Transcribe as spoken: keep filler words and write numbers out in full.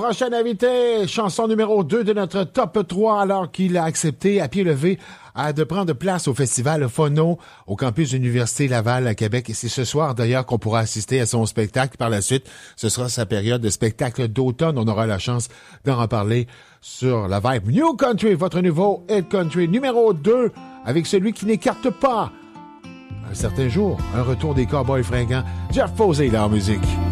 prochain invité, chanson numéro deux de notre top trois, alors qu'il a accepté à pied levé à de prendre place au festival Phono au campus de l'Université Laval à Québec. Et c'est ce soir d'ailleurs qu'on pourra assister à son spectacle. Par la suite, ce sera sa période de spectacle d'automne. On aura la chance d'en reparler sur la Vibe New Country, votre nouveau Hit Country numéro deux, avec celui qui n'écarte pas un certain jour un retour des Cowboys fringants, Jeff Posey, là en musique.